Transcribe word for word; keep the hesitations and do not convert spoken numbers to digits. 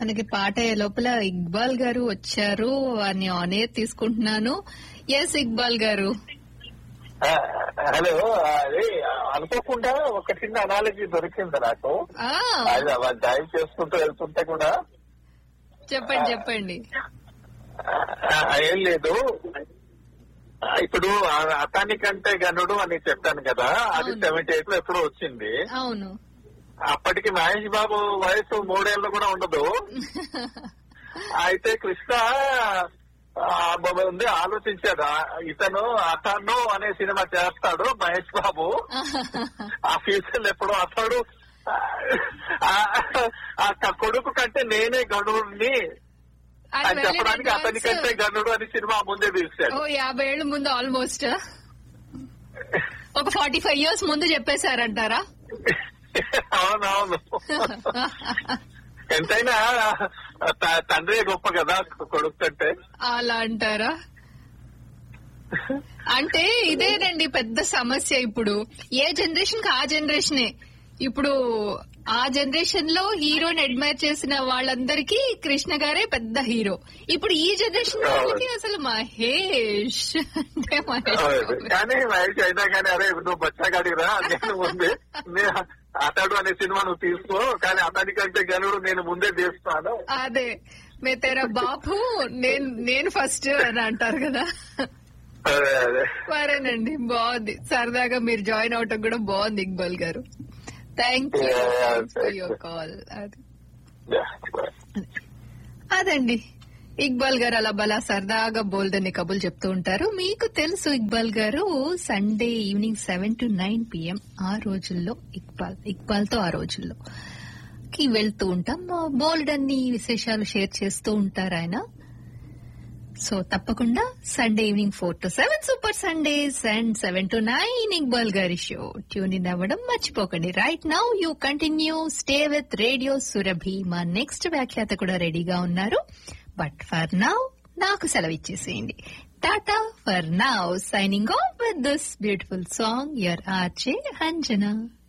మనకి పాట అయ్యే లోపల ఇక్బాల్ గారు వచ్చారు, వారిని ఆన్ ఎయిర్ తీసుకుంటున్నాను. ఎస్ ఇక్బాల్ గారు. హలో, అది అనుకోకుండా ఒక చిన్న అనాలజీ దొరికింది నాకు. డ్రైవ్ చేసుకుంటూ వెళ్తుంటే కూడా. చెప్పండి చెప్పండి. ఏం లేదు, ఇప్పుడు అతనికంటే గనుడు అని చెప్పాను కదా, అది సెవెంటీ ఎయిట్ లో ఎప్పుడో వచ్చింది. అవును. అప్పటికి మహేష్ బాబు వయసు మూడేళ్లు కూడా ఉండదు. అయితే కృష్ణ ఉంది ఆలోచించాడు, ఇతను అతను అనే సినిమా చేస్తాడు మహేష్ బాబు, ఆ ఫ్యూచర్ ఎప్పుడో అతడు ఆ కొడుకు కంటే నేనే గనుడిని అని చెప్పడానికి అతని కంటే గనుడు అని సినిమా ముందే తీశాడు. యాభై ఏళ్ళ ముందు ఆల్మోస్ట్ ఒక ఫార్టీ ఫైవ్ ఇయర్స్ ముందు చెప్పేశారంటారా? అవునవును. ఎంతైనా తండ్రి గొప్ప కదా కొడుకు కంటే. అలా అంటారా? అంటే ఇదేనండి పెద్ద సమస్య. ఇప్పుడు ఏ జనరేషన్ కి ఆ జనరేషనే. ఇప్పుడు ఆ జనరేషన్ లో హీరోని అడ్మైర్ చేసిన వాళ్ళందరికీ కృష్ణ గారే పెద్ద హీరో. ఇప్పుడు ఈ జనరేషన్ వాళ్ళకి అసలు మహేష్ అంటే మహేష్. కానీ మహేష్ అయినా కానీ అరే నువ్వు బచ్చాగాడిరా, నేను ముందే అతడు అనే సినిమా నువ్వు తీసుకో, కానీ అతని కంటే గనుడు నేను ముందే తీస్తాను. అదే మే తెరా బాపు, నేను నేను ఫస్ట్ అని అంటారు కదా. మరేనండి, బాగుంది. సరదాగా మీరు జాయిన్ అవటం కూడా బాగుంది ఇక్బాల్ గారు. Thank you for your call. అదండి ఇక్బాల్ గారు అలా బలా సరదాగా బోల్దని కబుర్లు చెప్తూ ఉంటారు. మీకు తెలుసు ఇక్బాల్ గారు Sunday evening seven to nine PM ఆ రోజుల్లో ఇక్బాల్ ఇక్బాల్ తో ఆ రోజుల్లో కి వెళ్తూ ఉంటాం. బోల్డ్ అన్ని విశేషాలు షేర్ చేస్తూ ఉంటారు ఆయన. సో తప్పకుండా Sunday evening four to seven super Sundays and seven to nine Iqbal గారి షో ట్యూన్ ఇన్ అవ్వడం మర్చిపోకండి. Right now you continue stay with radio Surabhi. మా నెక్స్ట్ వ్యాఖ్యాత కూడా రెడీగా ఉన్నారు. బట్ ఫర్ నౌ నాకు సెలవిచ్చేసేయండి. Tata for now, signing off with this beautiful song your RJ Anjana.